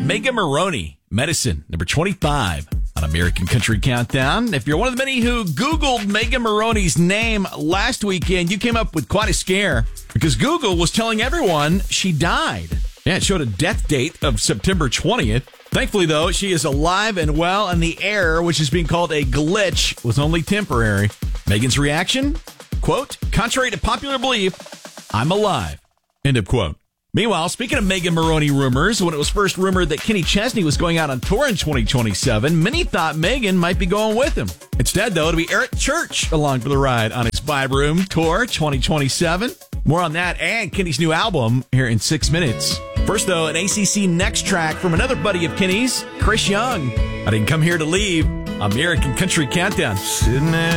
Megan Moroney, Medicine, number 25 on American Country Countdown. If you're one of the many who Googled Megan Moroney's name last weekend, you came up with quite a scare because Google was telling everyone she died. Yeah, it showed a death date of September 20th. Thankfully, though, she is alive and well, and the error, which is being called a glitch, was only temporary. Megan's reaction? Quote, contrary to popular belief, I'm alive. End of quote. Meanwhile, speaking of Megan Moroney rumors, when it was first rumored that Kenny Chesney was going out on tour in 2027, many thought Megan might be going with him. Instead, though, it'll be Eric Church along for the ride on his Vibe Room Tour 2027. More on that and Kenny's new album here in 6 minutes. First, though, an ACC Next track from another buddy of Kenny's, Chris Young. I didn't come here to leave. American Country Countdown. Sitting there